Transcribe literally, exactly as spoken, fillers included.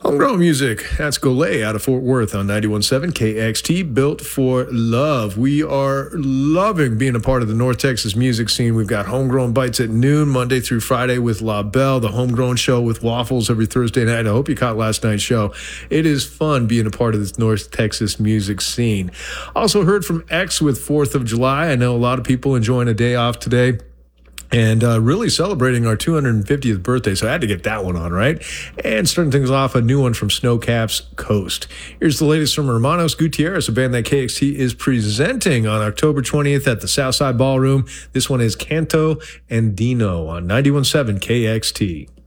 Homegrown music. That's Golay out of Fort Worth on ninety-one point seven K X T, built for love. We are loving being a part of the North Texas music scene. We've got Homegrown Bites at noon, Monday through Friday with La Belle, the Homegrown Show with Waffles every Thursday night. I hope you caught last night's show. It is fun being a part of this North Texas music scene. Also heard from X with fourth of July. I know a lot of people enjoying a day off today. And uh, really celebrating our two hundred fiftieth birthday, so I had to get that one on, right? And starting things off, a new one from Snowcaps Coast. Here's the latest from Hermanos Gutierrez, a band that K X T is presenting on October twentieth at the Southside Ballroom. This one is Canto and Dino on ninety-one point seven K X T.